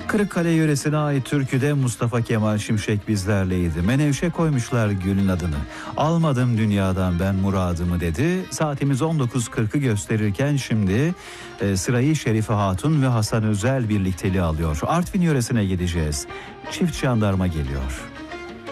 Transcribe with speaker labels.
Speaker 1: Kırıkkale yöresine ait türküde Mustafa Kemal Şimşek bizlerleydi. Menevşe koymuşlar gülün adını. Almadım dünyadan ben muradımı dedi. Saatimiz 19.40'ı gösterirken şimdi sırayı Şerife Hatun ve Hasan Özel birlikteliği alıyor. Artvin yöresine gideceğiz. Çift jandarma geliyor.